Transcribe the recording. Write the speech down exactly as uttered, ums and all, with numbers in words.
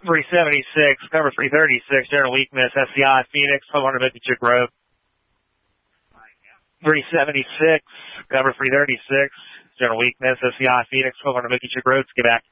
three seventy-six, cover three thirty-six, general weakness, S C I, Phoenix, twelve hundred Mickey Grove. three seventy-six, cover three thirty-six, general weakness, S C I, Phoenix, twelve hundred Mickey Grove, get back.